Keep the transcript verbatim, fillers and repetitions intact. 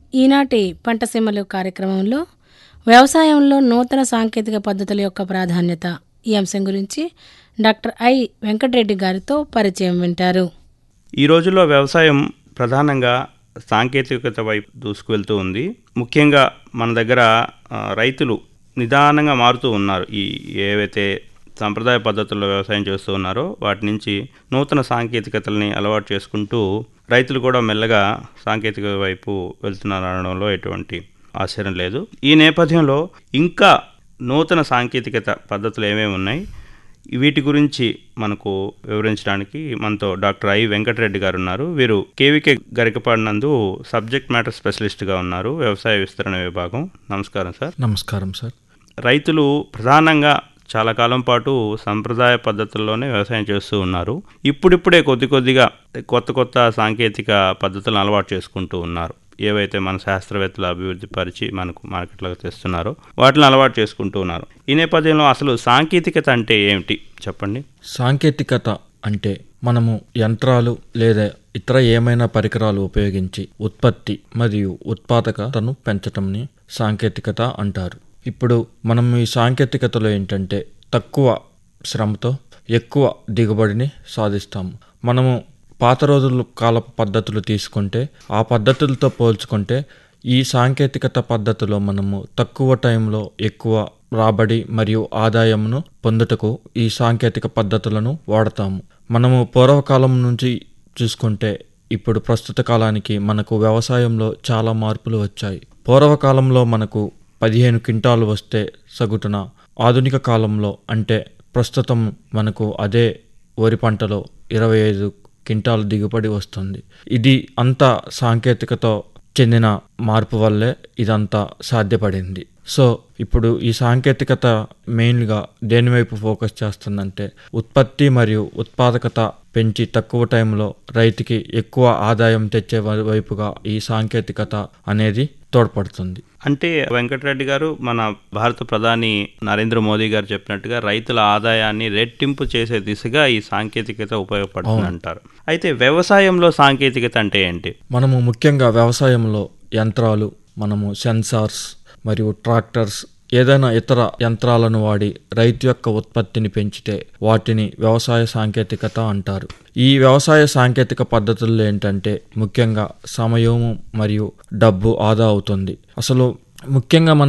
ఈనాటి పంటసీమలు కార్యక్రమంలో వ్యవసాయంలో నూతన సాంకేతిక పద్ధతుల యొక్క ప్రాధాన్యత ఈ అంశం గురించి డాక్టర్ ఐ వెంకటరెడ్డి గారితో పరిచయం వింటారు. ఈ రోజుల్లో వ్యవసాయం ప్రధానంగా సాంకేతికత వైపు దూసుకువెళ్తూ ఉంది. ముఖ్యంగా మన దగ్గర రైతులు నిదానంగా మారుతూ ఉన్నారు. ఈ ఏవైతే సాంప్రదాయ పద్ధతుల్లో వ్యవసాయం చేస్తూ ఉన్నారో వాటి నుంచి నూతన సాంకేతికతల్ని అలవాటు చేసుకుంటూ రైతులు కూడా మెల్లగా సాంకేతిక వైపు వెళ్తున్నారు అనడంలో ఎటువంటి ఆశ్చర్యం లేదు. ఈ నేపథ్యంలో ఇంకా నూతన సాంకేతికత పద్ధతులు ఏమేమి ఉన్నాయి, వీటి గురించి మనకు వివరించడానికి మనతో డాక్టర్ ఐ వెంకటరెడ్డి గారు ఉన్నారు. వీరు కేవీకే గరికపాడు నందు సబ్జెక్ట్ మ్యాటర్ స్పెషలిస్ట్గా ఉన్నారు, వ్యవసాయ విస్తరణ విభాగం. నమస్కారం సార్. నమస్కారం సార్. రైతులు ప్రధానంగా చాలా కాలం పాటు సంప్రదాయ పద్ధతుల్లోనే వ్యవసాయం చేస్తూ ఉన్నారు. ఇప్పుడిప్పుడే కొద్ది కొద్దిగా కొత్త కొత్త సాంకేతిక పద్ధతులను అలవాటు చేసుకుంటూ ఉన్నారు. ఏవైతే మన శాస్త్రవేత్తలు అభివృద్ధి పరిచి మనకు మార్కెట్లోకి తెస్తున్నారో వాటిని అలవాటు చేసుకుంటూ ఉన్నారు. ఈ నేపథ్యంలో అసలు సాంకేతికత అంటే ఏమిటి చెప్పండి. సాంకేతికత అంటే మనము యంత్రాలు లేదా ఇతర ఏమైనా పరికరాలు ఉపయోగించి ఉత్పత్తి మరియు ఉత్పాదకతను పెంచటంని సాంకేతికత అంటారు. ఇప్పుడు మనం ఈ సాంకేతికతలో ఏంటంటే తక్కువ శ్రమతో ఎక్కువ దిగుబడిని సాధిస్తాము. మనము పాత రోజుల కాలపు పద్ధతులు తీసుకుంటే ఆ పద్ధతులతో పోల్చుకుంటే ఈ సాంకేతికత పద్ధతిలో మనము తక్కువ టైంలో ఎక్కువ రాబడి మరియు ఆదాయమును పొందుటకు ఈ సాంకేతిక పద్ధతులను వాడతాము. మనము పూర్వకాలం నుంచి చూసుకుంటే ఇప్పుడు ప్రస్తుత కాలానికి మనకు వ్యవసాయంలో చాలా మార్పులు వచ్చాయి. పూర్వకాలంలో మనకు పదిహేను క్వింటాలు వస్తే సగటున ఆధునిక కాలంలో అంటే ప్రస్తుతం మనకు అదే వరి పంటలో ఇరవై ఐదు క్వింటాలు దిగుబడి వస్తుంది. ఇది అంతా సాంకేతికతో చెందిన మార్పు వల్లే ఇదంతా సాధ్యపడింది. సో ఇప్పుడు ఈ సాంకేతికత మెయిన్గా దేనివైపు ఫోకస్ చేస్తుందంటే ఉత్పత్తి మరియు ఉత్పాదకత పెంచి తక్కువ టైంలో రైతుకి ఎక్కువ ఆదాయం తెచ్చే వైపుగా ఈ సాంకేతికత అనేది తోడ్పడుతుంది. అంటే వెంకటరెడ్డి గారు, మన భారత ప్రధాని నరేంద్ర మోదీ గారు చెప్పినట్టుగా రైతుల ఆదాయాన్ని రెట్టింపు చేసే దిశగా ఈ సాంకేతికత ఉపయోగపడుతుంది అంటారు. అయితే వ్యవసాయంలో సాంకేతికత అంటే ఏంటి? మనము ముఖ్యంగా వ్యవసాయంలో యంత్రాలు, మనము సెన్సార్స్ మరియు ట్రాక్టర్స్ ఏదైనా ఇతర యంత్రాలను వాడి రైతు యొక్క ఉత్పత్తిని పెంచితే వాటిని వ్యవసాయ సాంకేతికత అంటారు. ఈ వ్యవసాయ సాంకేతిక పద్ధతుల్లో ఏంటంటే ముఖ్యంగా సమయము మరియు డబ్బు ఆదా అవుతుంది. అసలు ముఖ్యంగా మన